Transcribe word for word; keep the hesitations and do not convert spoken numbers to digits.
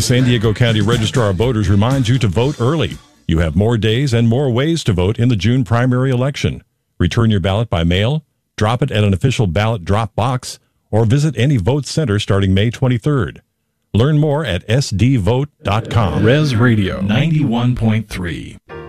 San Diego County Registrar of Voters reminds you to vote early. You have more days and more ways to vote in the June primary election. Return your ballot by mail, drop it at an official ballot drop box, or visit any vote center starting May twenty-third. Learn more at s d vote dot com. Res Radio ninety-one point three.